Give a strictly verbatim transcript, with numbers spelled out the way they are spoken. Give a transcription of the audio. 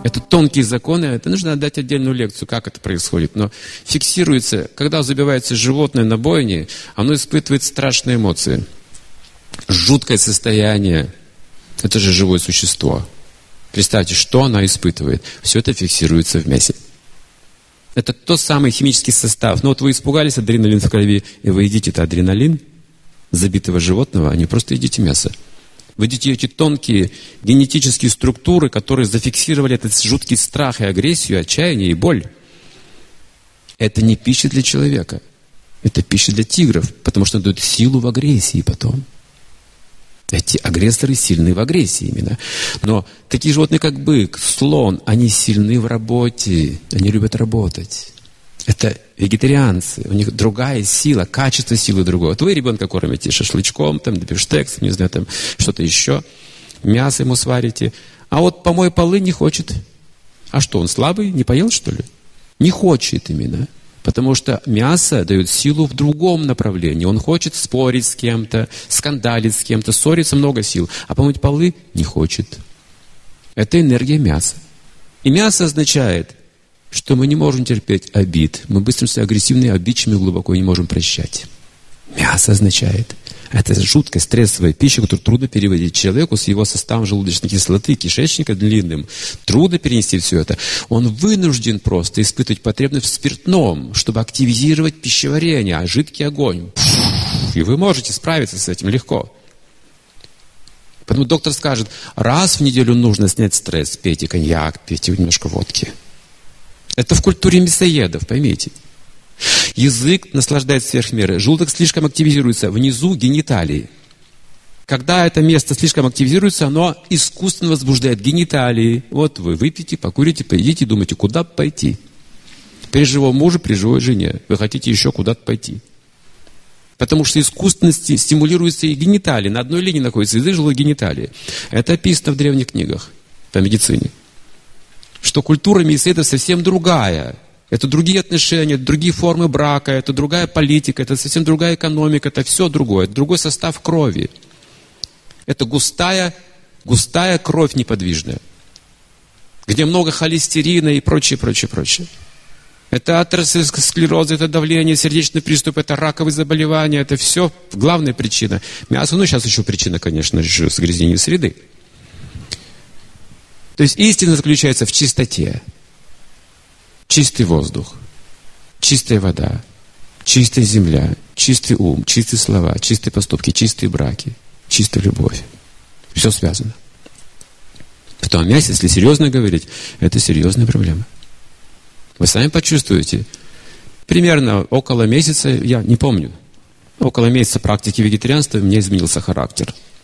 Это тонкие законы, это нужно отдать отдельную лекцию, как это происходит. Но фиксируется, когда забивается животное на бойне, оно испытывает страшные эмоции. Жуткое состояние. Это же живое существо. Представьте, что оно испытывает. Все это фиксируется в мясе. Это тот самый химический состав. Ну вот вы испугались адреналин в крови, и вы едите это адреналин забитого животного, а не просто едите мясо. Вы видите эти тонкие генетические структуры, которые зафиксировали этот жуткий страх и агрессию, отчаяние и боль. Это не пища для человека. Это пища для тигров, потому что дают силу в агрессии потом. Эти агрессоры сильны в агрессии именно. Но такие животные, как бык, слон, они сильны в работе. Они любят работать. Это вегетарианцы, у них другая сила, качество силы другое. Вот вы ребенка кормите шашлычком, там, бифштекс, не знаю, там, что-то еще, мясо ему сварите. А вот помой полы не хочет. А что, он слабый, не поел, что ли? Не хочет именно. Потому что мясо дает силу в другом направлении. Он хочет спорить с кем-то, скандалить с кем-то, ссориться, много сил. А помыть полы не хочет. Это энергия мяса. И мясо означает, что мы не можем терпеть обид. Мы быстро становимся агрессивными, обидчивыми, глубоко не можем прощать. Мясо означает. Это жуткая стрессовая пища, которую трудно переводить человеку с его составом желудочной кислоты, кишечника длинным. Трудно перенести все это. Он вынужден просто испытывать потребность в спиртном, чтобы активизировать пищеварение, а жидкий огонь. И вы можете справиться с этим легко. Поэтому доктор скажет, раз в неделю нужно снять стресс, пейте коньяк, пейте немножко водки. Это в культуре мясоедов, поймите. Язык наслаждается сверх меры. Желудок слишком активизируется. Внизу гениталии. Когда это место слишком активизируется, оно искусственно возбуждает гениталии. Вот вы выпьете, покурите, поедите, думаете, куда пойти. При живом муже, при живой жене. Вы хотите еще куда-то пойти. Потому что искусственно стимулируются и гениталии. На одной линии находятся язык, желудок, гениталии. Это описано в древних книгах по медицине. Что культура мясоедов совсем другая. Это другие отношения, это другие формы брака, это другая политика, это совсем другая экономика, это все другое, это другой состав крови. Это густая, густая кровь неподвижная, где много холестерина и прочее, прочее, прочее. Это атеросклероз, это давление, сердечный приступ, это раковые заболевания, это все главная причина. Мясо, ну сейчас еще причина, конечно же, загрязнения среды. То есть истина заключается в чистоте. Чистый воздух, чистая вода, чистая земля, чистый ум, чистые слова, чистые поступки, чистые браки, чистая любовь. Все связано. Потом о мясе, если серьезно говорить, это серьезная проблема. Вы сами почувствуете. Примерно около месяца, я не помню, около месяца практики вегетарианства у меня изменился характер.